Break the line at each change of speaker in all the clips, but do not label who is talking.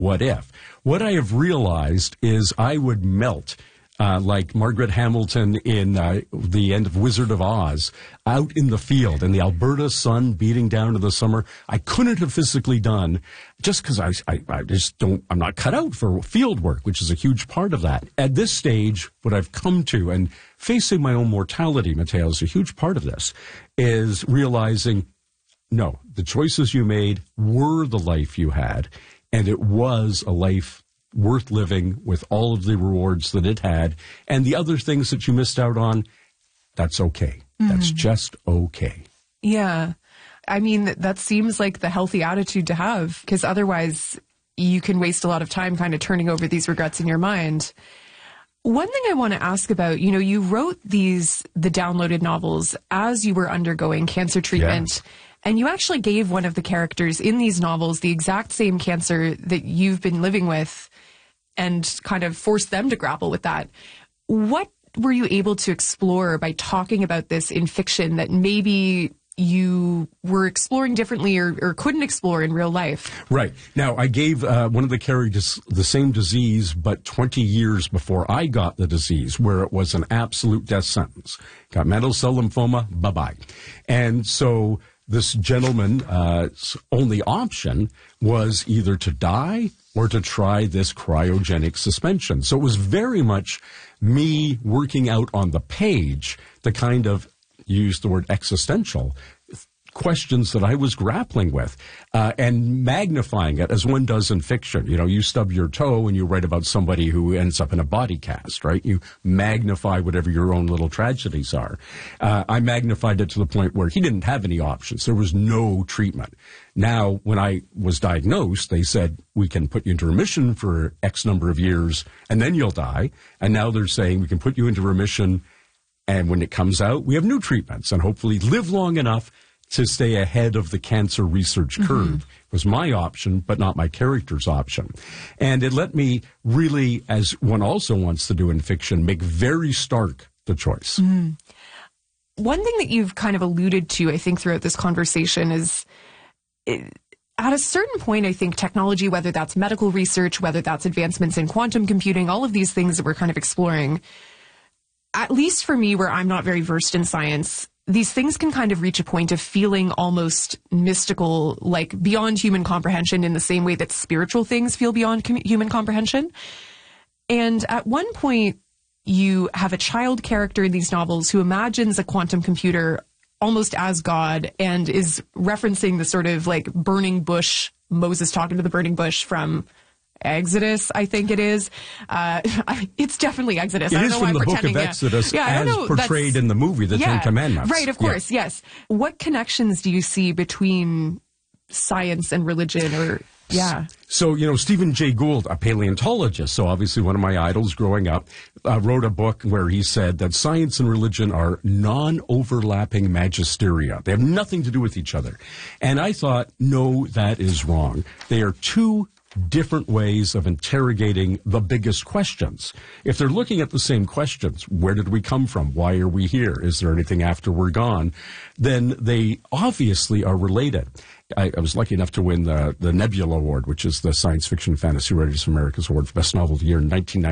what if. What I have realized is I would melt like Margaret Hamilton in the end of Wizard of Oz, out in the field in the Alberta sun beating down in the summer. I couldn't have physically done just because I just don't, I'm not cut out for field work, which is a huge part of that. At this stage, what I've come to, and facing my own mortality, Matteo, is a huge part of this, is realizing, no, the choices you made were the life you had, and it was a life worth living with all of the rewards that it had, and the other things that you missed out on, that's okay. That's just okay.
Yeah. I mean, that seems like the healthy attitude to have, because otherwise you can waste a lot of time kind of turning over these regrets in your mind. One thing I want to ask about, you know, you wrote the downloaded novels as you were undergoing cancer treatment. Yeah. And you actually gave one of the characters in these novels the exact same cancer that you've been living with and kind of forced them to grapple with that. What were you able to explore by talking about this in fiction that maybe you were exploring differently or couldn't explore in real life? Right.
Now, I gave one of the characters the same disease, but 20 years before I got the disease, where it was an absolute death sentence. Got mantle cell lymphoma, bye-bye. And so this gentleman's only option was either to die or to try this cryogenic suspension. So it was very much me working out on the page the kind of, use the word existential, questions that I was grappling with, and magnifying it as one does in fiction. You know, you stub your toe and you write about somebody who ends up in a body cast, right? You magnify whatever your own little tragedies are. I magnified it to the point where he didn't have any options. There was no treatment. Now, when I was diagnosed, they said, we can put you into remission for X number of years and then you'll die. And now they're saying we can put you into remission, and when it comes out, we have new treatments and hopefully live long enough to stay ahead of the cancer research curve. Was my option, but not my character's option. And it let me really, as one also wants to do in fiction, make very stark the choice.
One thing that you've kind of alluded to, I think, throughout this conversation is, at a certain point, I think technology, whether that's medical research, whether that's advancements in quantum computing, all of these things that we're kind of exploring, at least for me, where I'm not very versed in science, these things can kind of reach a point of feeling almost mystical, like beyond human comprehension, in the same way that spiritual things feel beyond human comprehension. And at one point, you have a child character in these novels who imagines a quantum computer almost as God and is referencing the sort of like burning bush, Moses talking to the burning bush from Exodus, I think it is. It's definitely Exodus.
It is from the book of Exodus, as portrayed in the movie, the Ten Commandments.
Right, of course, yes. What connections do you see between science and religion, or... Yeah.
So, you know, Stephen Jay Gould, a paleontologist, so obviously one of my idols growing up, wrote a book where he said that science and religion are non-overlapping magisteria. They have nothing to do with each other. And I thought, no, that is wrong. They are two different ways of interrogating the biggest questions. If they're looking at the same questions, where did we come from? Why are we here? Is there anything after we're gone? Then they obviously are related. I was lucky enough to win the Nebula Award, which is the Science Fiction Fantasy Writers of America's Award for Best Novel of the Year in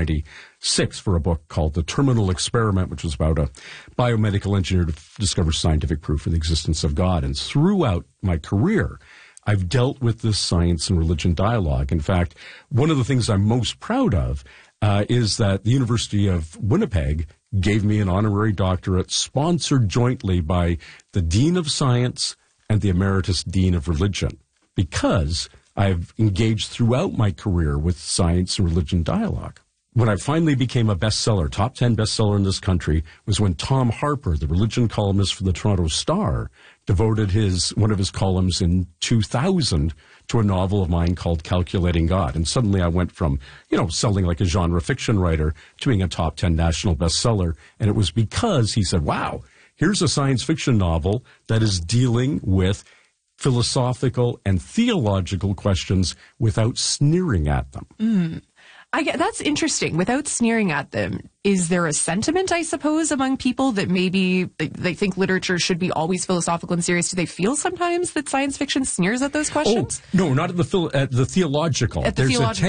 1996 for a book called The Terminal Experiment, which was about a biomedical engineer to discover scientific proof for the existence of God. And throughout my career, I've dealt with this science and religion dialogue. In fact, one of the things I'm most proud of is that the University of Winnipeg gave me an honorary doctorate sponsored jointly by the Dean of Science and the Emeritus Dean of Religion, because I've engaged throughout my career with science and religion dialogue. When I finally became a bestseller, top 10 bestseller in this country, was when Tom Harper, the religion columnist for the Toronto Star, devoted one of his columns in 2000 to a novel of mine called Calculating God. And suddenly I went from, selling like a genre fiction writer to being a top 10 national bestseller. And it was because he said, wow, here's a science fiction novel that is dealing with philosophical and theological questions without sneering at them.
That's interesting. Without sneering at them, is there a sentiment, I suppose, among people that maybe they think literature should be always philosophical and serious? Do they feel sometimes that science fiction sneers at those questions?
Oh, no, not at the theological.
At the theological.